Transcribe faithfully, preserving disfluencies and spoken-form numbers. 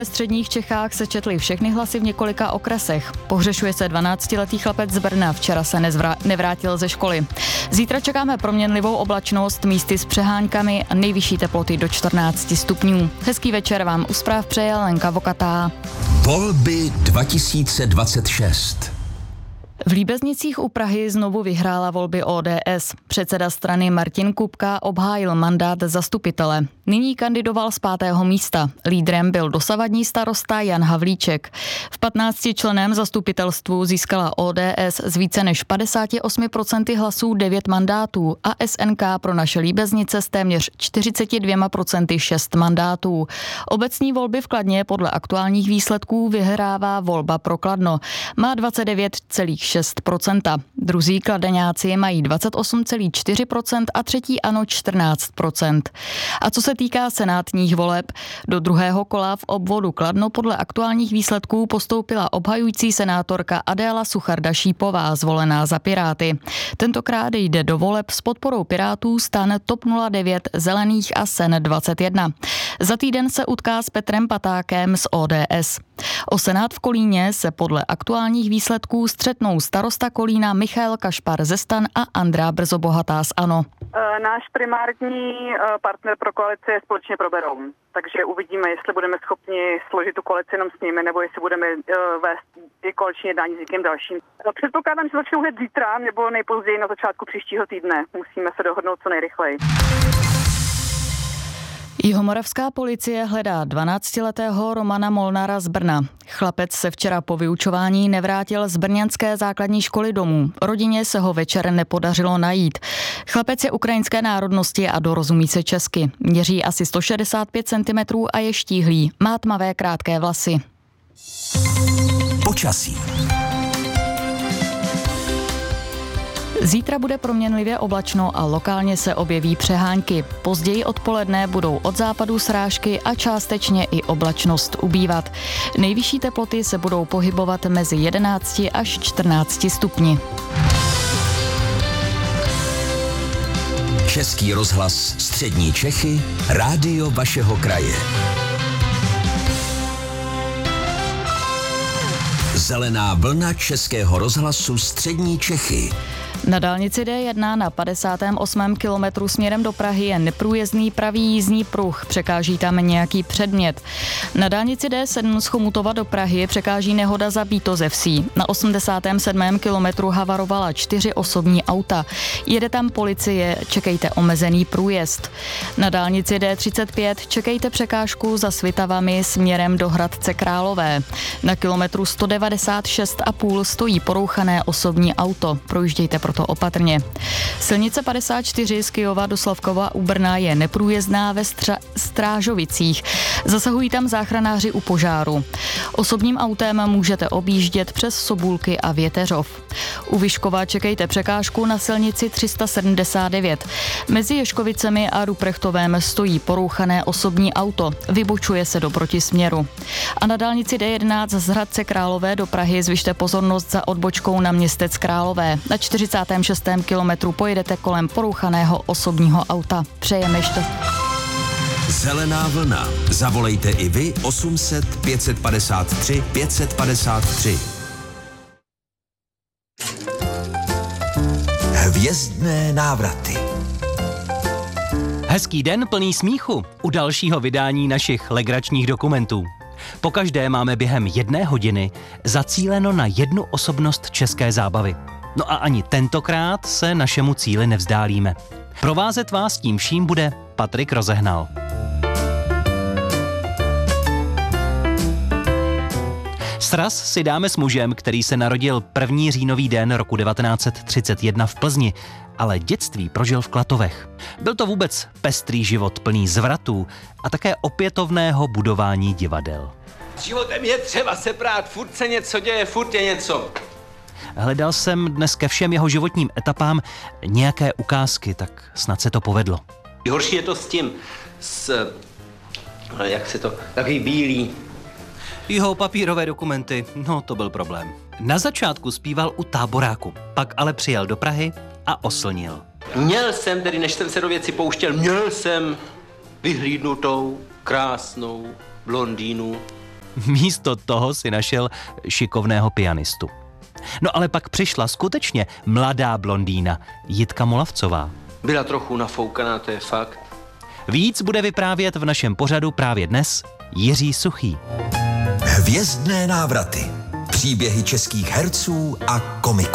V středních Čechách se četly všechny hlasy v několika okresech. Pohřešuje se dvanáctiletý chlapec z Brna, včera se nezvrá- nevrátil ze školy. Zítra čekáme proměnlivou oblačnost, místy s přeháňkami a nejvyšší teploty do čtrnáct stupňů. Hezký večer vám u zpráv přeje Lenka Vokatá. Volby dva tisíce dvacet šest. V Líbeznicích u Prahy znovu vyhrála volby O D S. Předseda strany Martin Kupka obhájil mandát zastupitele. Nyní kandidoval z pátého místa. Lídrem byl dosavadní starosta Jan Havlíček. V patnáctičlenném zastupitelstvu získala O D S z více než padesát osm procent hlasů devět mandátů a S N K pro naše Líbeznice z téměř čtyřicet dva procent šest mandátů. Obecní volby v Kladně podle aktuálních výsledků vyhrává Volba pro Kladno. Má dvacet devět celá šest procenta. Druzí kladeňáci mají dvacet osm celá čtyři procenta a třetí ANO čtrnáct procent. A co se týká senátních voleb, do druhého kola v obvodu Kladno podle aktuálních výsledků postoupila obhajující senátorka Adéla Sucharda-Šípová, zvolená za Piráty. Tentokrát jde do voleb s podporou Pirátů STAN, TOP nula devět, Zelených a SEN dvacet jedna. Za týden se utká s Petrem Patákem z O D S. O senát v Kolíně se podle aktuálních výsledků střetnou starosta Kolína Michael Kašpar ze STAN a Andrea Brzobohatá z ANO. Náš primární partner pro koalici je společně proberou, takže uvidíme, jestli budeme schopni složit tu koalici jenom s nimi, nebo jestli budeme vést i koaliční jednání s někým dalším. Předpokládám, že začnou hned zítra, nebo nejpozději na začátku příštího týdne. Musíme se dohodnout co nejrychleji. Jihomoravská policie hledá dvanáctiletého Romana Molnara z Brna. Chlapec se včera po vyučování nevrátil z brněnské základní školy domů. Rodině se ho večer nepodařilo najít. Chlapec je ukrajinské národnosti a dorozumí se česky. Měří asi sto šedesát pět centimetrů a je štíhlý. Má tmavé krátké vlasy. Počasí. Zítra bude proměnlivě oblačno a lokálně se objeví přehánky. Později odpoledne budou od západu srážky a částečně i oblačnost ubývat. Nejvyšší teploty se budou pohybovat mezi jedenácti až čtrnácti stupni. Český rozhlas Střední Čechy, rádio vašeho kraje. Zelená vlna Českého rozhlasu Střední Čechy. Na dálnici D jedna na padesátém osmém kilometru směrem do Prahy je neprůjezdný pravý jízdní pruh, překáží tam nějaký předmět. Na dálnici D sedm z Chomutova do Prahy překáží nehoda za Bítozevsí. Na osmdesátém sedmém kilometru havarovala čtyři osobní auta. Jede tam policie, čekejte omezený průjezd. Na dálnici D třicet pět čekejte překážku za Svitavami směrem do Hradce Králové. Na kilometru sto devadesát šest a půl stojí porouchané osobní auto. Projíždějte proto opatrně. Silnice padesát čtyři z Kyjova do Slavkova u Brna je neprůjezdná ve Střa- Strážovicích. Zasahují tam záchranáři u požáru. Osobním autem můžete objíždět přes Sobůlky a Věteřov. U Vyškova čekejte překážku na silnici tři sta sedmdesát devět. Mezi Ješkovicemi a Ruprechtovem stojí porouchané osobní auto. Vybočuje se do protisměru. A na dálnici D jedenáct z Hradce Králové do Prahy zvyšte pozornost za odbočkou na Městec Králové. Na čtyřicátém šestém kilometru pojedete kolem porouchaného osobního auta. Přejeme štěstí. Zelená vlna. Zavolejte i vy osm set pět set padesát tři pět set padesát tři. Hvězdné návraty. Hezký den plný smíchu u dalšího vydání našich legračních dokumentů. Pokaždé máme během jedné hodiny zacíleno na jednu osobnost české zábavy. No a ani tentokrát se našemu cíli nevzdálíme. Provázet vás tím vším bude Patrik Rozehnal. Sraz si dáme s mužem, který se narodil první říjnový den roku devatenáct set třicet jedna v Plzni, ale dětství prožil v Klatovech. Byl to vůbec pestrý život plný zvratů a také opětovného budování divadel. S životem je třeba se prát, furt se něco děje, furt je něco. Hledal jsem dnes ke všem jeho životním etapám nějaké ukázky, tak snad se to povedlo. Horší je to s tím, s, jak se to, takový bílý. Jeho papírové dokumenty, no to byl problém. Na začátku zpíval u Táboráku, pak ale přijel do Prahy a oslnil. Měl jsem, tedy než jsem se do věci pouštěl, měl jsem vyhlídnutou, krásnou blondýnu Místo toho si našel šikovného pianistu. No ale pak přišla skutečně mladá blondýna, Jitka Molavcová. Byla trochu nafoukaná, to je fakt. Víc bude vyprávět v našem pořadu právě dnes Jiří Suchý. Hvězdné návraty. Příběhy českých herců a komiků.